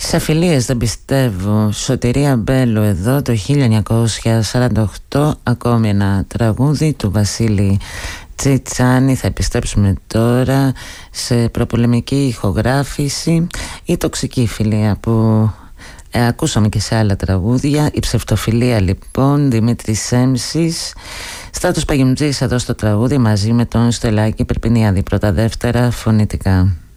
Σε αφιλίες δεν πιστεύω. Σωτηρία Μπέλου εδώ το 1948. Ακόμη ένα τραγούδι του Βασίλη Τσιτσάνη. Θα επιστρέψουμε τώρα σε προπολεμική ηχογράφηση. Η τοξική φιλία που ακούσαμε και σε άλλα τραγούδια. Η ψευτοφιλία λοιπόν, Δημήτρης Έμσης. Στράτος Παγιμτζής εδώ στο τραγούδι μαζί με τον Στελάκη Περπινιάδη. Πρώτα δεύτερα φωνητικά.